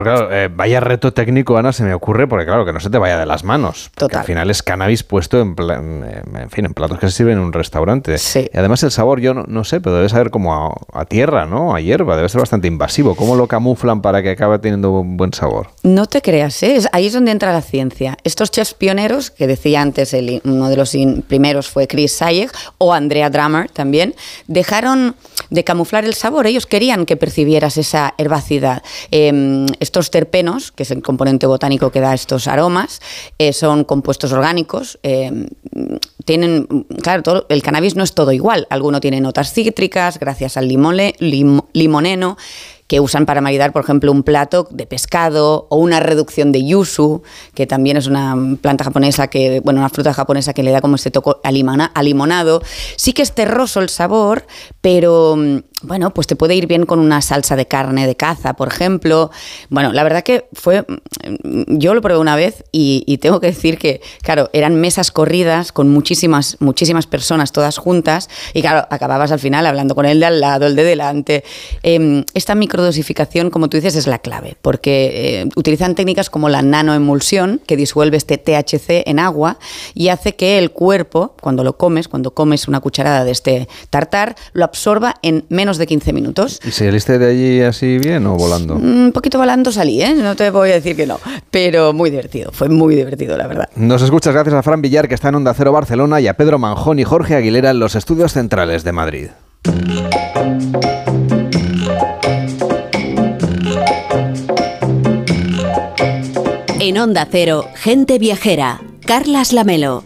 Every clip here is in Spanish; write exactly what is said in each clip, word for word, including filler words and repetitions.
Claro, eh, vaya reto técnico, Ana, se me ocurre, porque claro, que no se te vaya de las manos. Porque Total. al final es cannabis puesto en, plan, en fin, en platos que se sirven en un restaurante. Sí. Y además el sabor, yo no, no sé, pero debe saber como a, a tierra, ¿no? A hierba, debe ser bastante invasivo. ¿Cómo lo camuflan para que acabe teniendo un buen sabor? No te creas, ¿eh? Ahí es donde entra la ciencia. Estos chefs pioneros, que decía antes, el, uno de los in, primeros fue Chris Sayegh o Andrea Drammer también, dejaron de camuflar el sabor. Ellos querían que percibieras esa herbacidad. Eh, estos terpenos, que es el componente botánico que da estos aromas, eh, son compuestos orgánicos. Eh, tienen, claro, todo, el cannabis no es todo igual. Alguno tiene notas cítricas, gracias al limole, lim, limoneno, que usan para maridar, por ejemplo, un plato de pescado o una reducción de yuzu, que también es una planta japonesa, que, bueno, una fruta japonesa que le da como este toque a, limona, a limonado. Sí que es terroso el sabor, pero bueno, pues te puede ir bien con una salsa de carne de caza, por ejemplo. Bueno, la verdad que fue, yo lo probé una vez y, y tengo que decir que, claro, eran mesas corridas con muchísimas, muchísimas personas todas juntas y claro, acababas al final hablando con el de al lado, el de delante. Eh, esta microdosificación, como tú dices, es la clave, porque eh, utilizan técnicas como la nanoemulsión, que disuelve este T H C en agua y hace que el cuerpo, cuando lo comes, cuando comes una cucharada de este tartar, lo absorba en menos de quince minutos. ¿Y saliste de allí así bien o volando? Un poquito volando salí, ¿eh? No te voy a decir que no, pero muy divertido, fue muy divertido, la verdad. Nos escuchas gracias a Fran Villar, que está en Onda Cero Barcelona, y a Pedro Manjón y Jorge Aguilera en los estudios centrales de Madrid. En Onda Cero, Gente Viajera, Carlas Lamelo.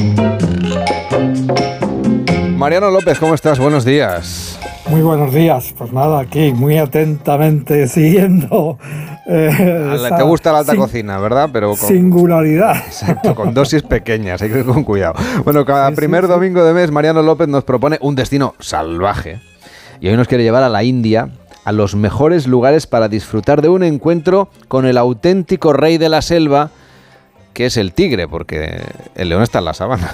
Mariano López, ¿cómo estás? Buenos días. Muy buenos días. Pues nada, aquí muy atentamente siguiendo. Eh, Te gusta la alta sin, cocina, ¿verdad? Pero con, singularidad. Exacto, con dosis pequeñas, hay que ir con cuidado. Bueno, cada sí, primer sí, sí. domingo de mes, Mariano López nos propone un destino salvaje. Y hoy nos quiere llevar a la India, a los mejores lugares para disfrutar de un encuentro con el auténtico rey de la selva, que es el tigre, porque el león está en la sabana.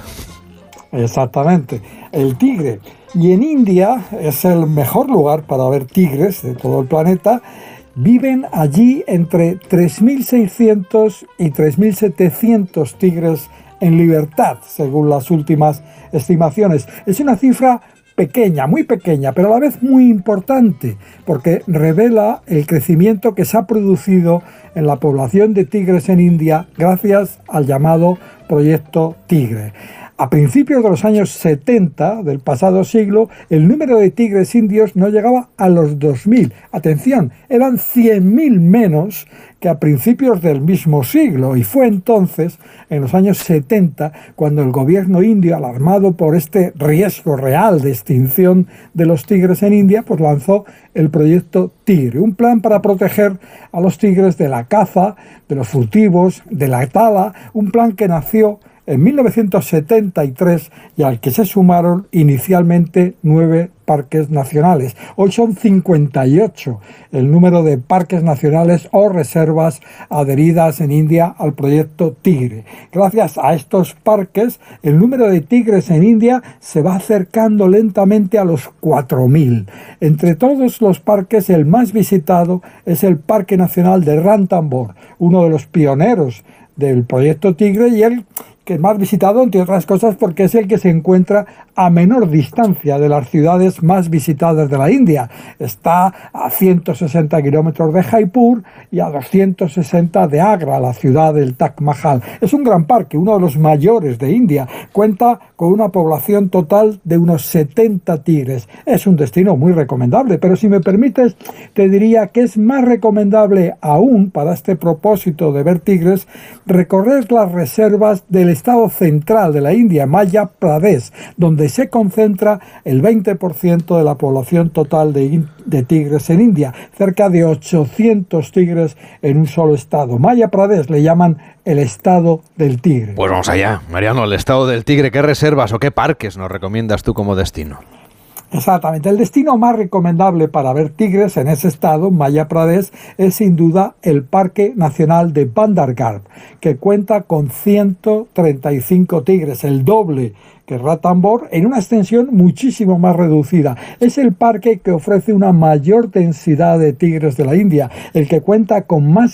Exactamente, el tigre. Y en India es el mejor lugar para ver tigres de todo el planeta. Viven allí entre tres mil seiscientos y tres mil setecientos tigres en libertad, según las últimas estimaciones. Es una cifra pequeña, muy pequeña, pero a la vez muy importante, porque revela el crecimiento que se ha producido en la población de tigres en India gracias al llamado Proyecto Tigre. A principios de los años setenta del pasado siglo, el número de tigres indios no llegaba a los dos mil. Atención, eran cien mil menos que a principios del mismo siglo, y fue entonces, en los años setenta, cuando el gobierno indio, alarmado por este riesgo real de extinción de los tigres en India, pues lanzó el Proyecto Tigre, un plan para proteger a los tigres de la caza, de los furtivos, de la tala, un plan que nació en mil novecientos setenta y tres y al que se sumaron inicialmente nueve parques nacionales. Hoy son cincuenta y ocho el número de parques nacionales o reservas adheridas en India al Proyecto Tigre. Gracias a estos parques, el número de tigres en India se va acercando lentamente a los cuatro mil. Entre todos los parques, el más visitado es el Parque Nacional de Ranthambore, uno de los pioneros del Proyecto Tigre y el que es más visitado, entre otras cosas, porque es el que se encuentra a menor distancia de las ciudades más visitadas de la India. Está a ciento sesenta kilómetros de Jaipur y a doscientos sesenta de Agra, la ciudad del Taj Mahal. Es un gran parque, uno de los mayores de India. Cuenta con una población total de unos setenta tigres. Es un destino muy recomendable, pero si me permites, te diría que es más recomendable aún, para este propósito de ver tigres, recorrer las reservas del estado central de la India, Madhya Pradesh, donde se concentra el veinte por ciento de la población total de, de tigres en India, cerca de ochocientos tigres en un solo estado. Madhya Pradesh le llaman el estado del tigre. Pues vamos allá, Mariano, el estado del tigre. ¿Qué reservas o qué parques nos recomiendas tú como destino? Exactamente, el destino más recomendable para ver tigres en ese estado, Madhya Pradesh, es sin duda el Parque Nacional de Bandhargarh, que cuenta con ciento treinta y cinco tigres, el doble que Ranthambore, en una extensión muchísimo más reducida. Es el parque que ofrece una mayor densidad de tigres de la India, el que cuenta con más